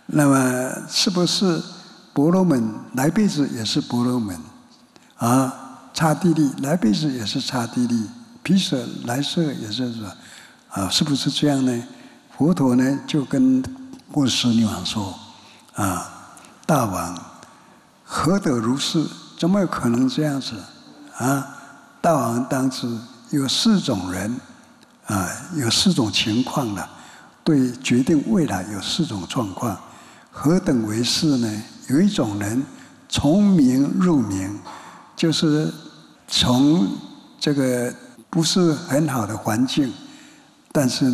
那么是不是婆罗门来辈子也是婆罗门啊？刹帝利来辈子也是刹帝利，毗舍来世也是什么啊？是不是这样呢？佛陀呢就跟波斯女王说啊，大王何得如是？怎么有可能这样子啊？大王当时有4种人啊，有4种情况了，对决定未来有4种状况。何等为是呢？有一种人从明入明，就是从这个不是很好的环境，但是